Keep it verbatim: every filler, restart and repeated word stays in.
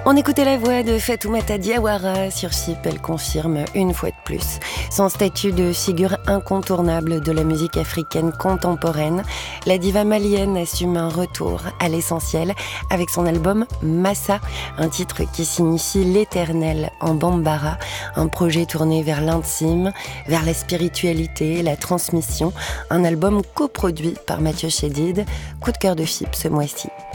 On écoutait la voix de Fatoumata Diawara sur Chip. Elle confirme une fois de plus son statut de figure incontournable de la musique africaine contemporaine. La diva malienne assume un retour à l'essentiel avec son album Massa, un titre qui signifie l'éternel en bambara, un projet tourné vers l'intime, vers la spiritualité, la transmission, un album coproduit par Mathieu Chédid. Coup de cœur de Chip ce mois-ci.